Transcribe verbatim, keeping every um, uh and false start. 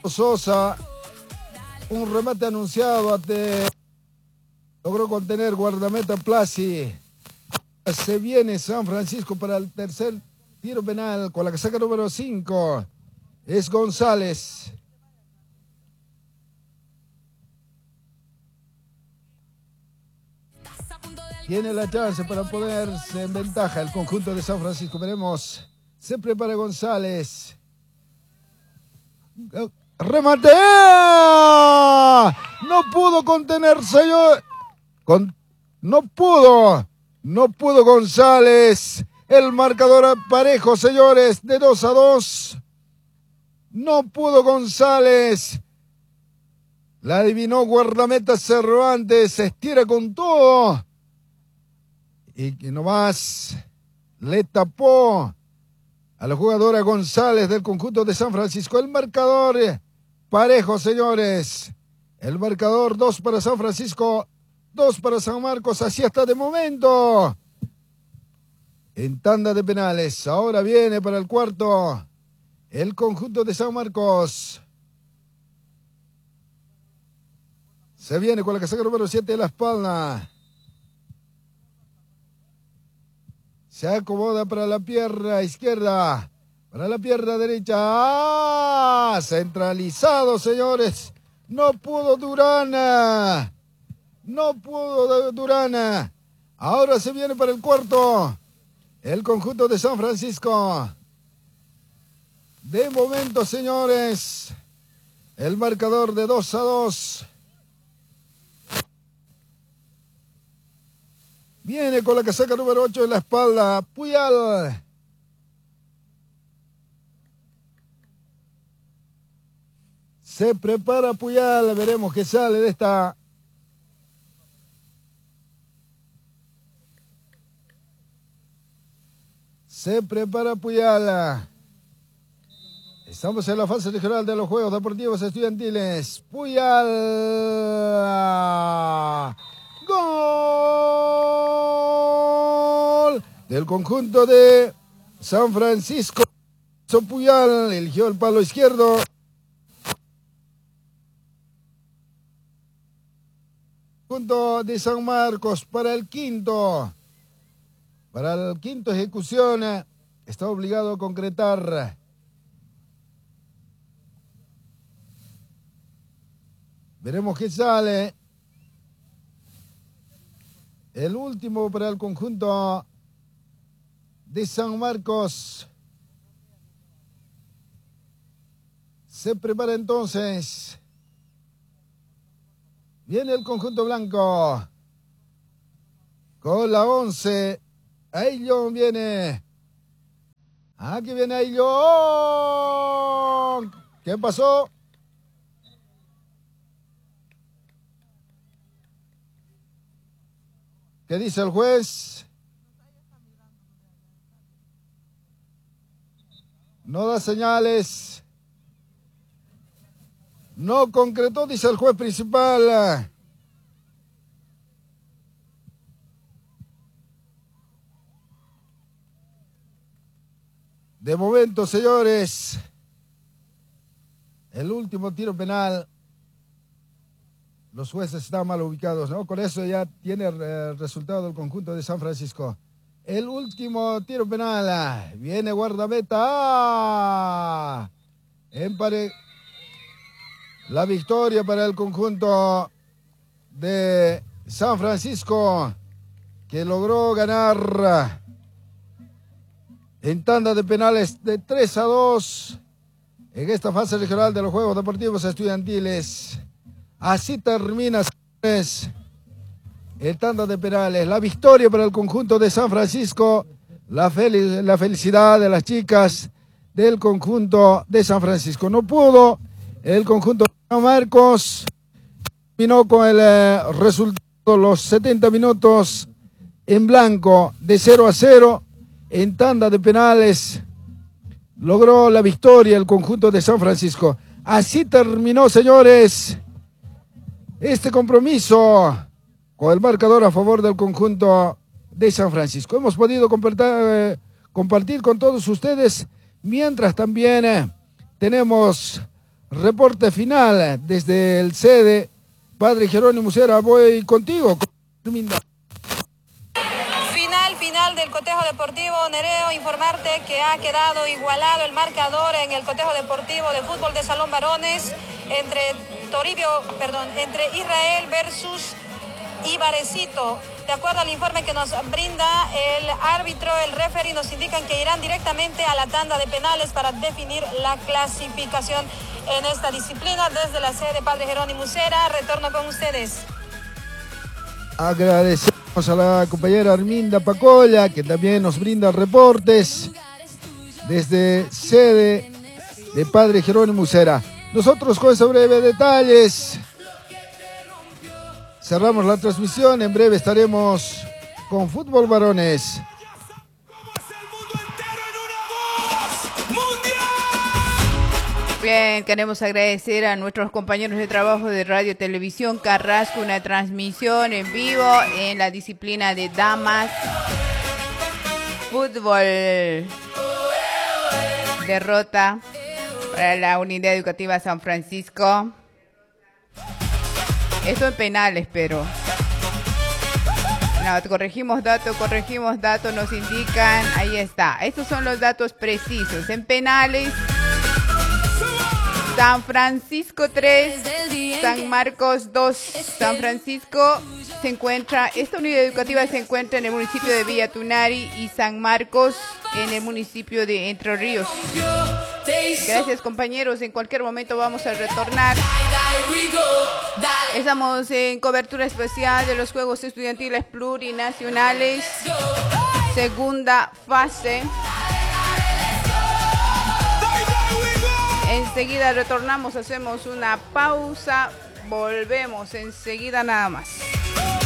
Sosa, un remate anunciado ante, logró contener guardameta Plasi. Se viene San Francisco para el tercer tiro penal con la casaca número cinco. Es González. Tiene la chance para ponerse en ventaja el conjunto de San Francisco. Veremos. Se prepara González. ¡Remate! No pudo contenerse yo. Con... No pudo. No pudo González. El marcador parejo, señores, de dos a dos. No pudo González. La adivinó guardameta Cervantes. Se estira con todo. Y que nomás le tapó a la jugadora González del conjunto de San Francisco. El marcador parejo, señores. El marcador dos para San Francisco, dos para San Marcos. Así está de momento. En tanda de penales. Ahora viene para el cuarto el conjunto de San Marcos. Se viene con la casaca número siete de la espalda. Se acomoda para la pierna izquierda. Para la pierna derecha. ¡Ah! Centralizado, señores. No pudo Durana. No pudo Durana. Ahora se viene para el cuarto. El conjunto de San Francisco. De momento, señores. El marcador de dos a dos. Viene con la casaca número ocho en la espalda. Puyal. Se prepara Puyal. Veremos qué sale de esta. Se prepara Puyal. Estamos en la fase regional de los Juegos Deportivos Estudiantiles. Puyal. ¡Gol! Del conjunto de San Francisco. Puyal eligió el palo izquierdo. Conjunto de San Marcos para el quinto. Para el quinto ejecución. Está obligado a concretar. Veremos qué sale. El último para el conjunto de San Marcos. Se prepara entonces. Viene el conjunto blanco. Con la once. Aillón viene. Aquí viene Aillón. ¿Qué pasó? ¿Qué dice el juez? No da señales. No concretó, dice el juez principal. De momento, señores, el último tiro penal. Los jueces están mal ubicados, ¿no? Con eso ya tiene el resultado del conjunto de San Francisco. El último tiro penal. Viene guardameta. ¡Ah! Empare... La victoria para el conjunto de San Francisco, que logró ganar en tanda de penales de tres a dos en esta fase regional de los Juegos Deportivos Estudiantiles. Así termina, señores, el tanda de penales. La victoria para el conjunto de San Francisco. La, fel la felicidad de las chicas del conjunto de San Francisco. No pudo el conjunto de San Marcos. Terminó con el eh, resultado, los setenta minutos en blanco, de cero a cero. En tanda de penales logró la victoria el conjunto de San Francisco. Así terminó, señores, este compromiso con el marcador a favor del conjunto de San Francisco. Hemos podido compartir, eh, compartir con todos ustedes, mientras también eh, tenemos Reporte final desde el sede. Padre Jerónimo Usera, voy contigo. Final, final del cotejo deportivo. Nereo, informarte que ha quedado igualado el marcador en el cotejo deportivo de fútbol de salón varones entre Toribio, perdón, entre Israel versus Ibarecito. De acuerdo al informe que nos brinda el árbitro, el referee, nos indican que irán directamente a la tanda de penales para definir la clasificación en esta disciplina. Desde la sede Padre Jerónimo Usera, retorno con ustedes. Agradecemos a la compañera Arminda Pacolla, que también nos brinda reportes desde sede de Padre Jerónimo Usera. Nosotros con esos breves detalles cerramos la transmisión. En breve estaremos con Fútbol Varones. Bien, queremos agradecer a nuestros compañeros de trabajo de Radio Televisión Carrasco, una transmisión en vivo en la disciplina de damas. Fútbol. Derrota para la Unidad Educativa San Francisco. Esto en penales, pero... No, corregimos datos, corregimos datos, nos indican. Ahí está. Estos son los datos precisos. En penales... San Francisco tres, San Marcos dos. San Francisco se encuentra, esta unidad educativa se encuentra en el municipio de Villa Tunari y San Marcos en el municipio de Entre Ríos. Gracias, compañeros, en cualquier momento vamos a retornar. Estamos en cobertura especial de los Juegos Estudiantiles Plurinacionales, segunda fase. Enseguida retornamos, hacemos una pausa, volvemos enseguida nada más.